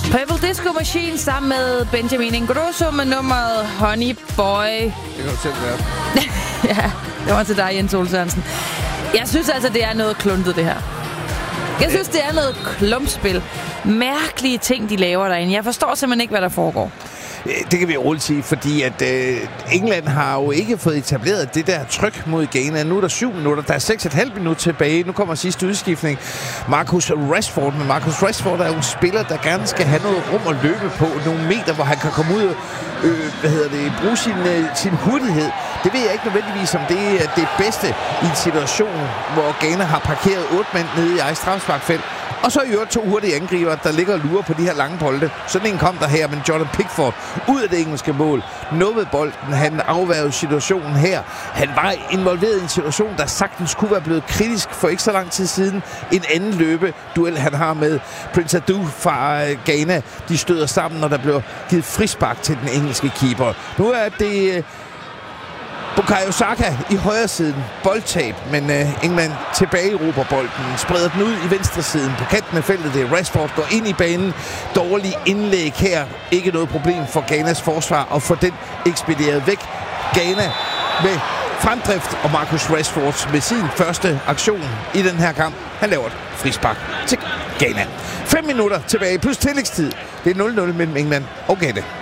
Purple Disco Machine sammen med Benjamin Ingrosso med nummeret Honey Boy. Det kan du selv være. Ja, det var til dig, Jens Ole Sørensen. Jeg synes altså, det er noget kluntet, det her. Jeg synes, det er noget klumpspil. Mærkelige ting, de laver derinde. Jeg forstår simpelthen ikke, hvad der foregår. Det kan vi roligt sige, fordi at England har jo ikke fået etableret det der tryk mod Ghana. Nu er der 7 minutter, der er 6,5 minutter tilbage. Nu kommer sidste udskiftning. Marcus Rashford. Men Marcus Rashford er jo en spiller, der gerne skal have noget rum at løbe på. Nogle meter, hvor han kan komme ud og bruge sin hurtighed. Det ved jeg ikke nødvendigvis, om det er det bedste i en situation, hvor Ghana har parkeret 8 mand nede i eget straffesparkfelt. Og så i øvrigt 2 hurtige angriber, der ligger og lurer på de her lange bolde. Sådan en kom der her, men Jordan Pickford ud af det engelske mål. Nåede bolden, han afværgede situationen her. Han var involveret i en situation, der sagtens kunne være blevet kritisk for ikke så lang tid siden. En anden løbeduel, han har med Prince Adu fra Ghana. De støder sammen, når der bliver givet frispark til den engelske keeper. Nu er det Bukayo Saka i højre siden. Boldtab, men England tilbage råber bolden. Spreder den ud i venstre siden. På kanten af feltet, det er Rashford, går ind i banen. Dårlig indlæg her. Ikke noget problem for Ghanas forsvar at få den ekspederet væk. Ghana med fremdrift, og Marcus Rashford med sin første aktion i den her kamp. Han laver et frispark til Ghana. 5 minutter tilbage plus tillægstid. Det er 0-0 mellem England og Ghana.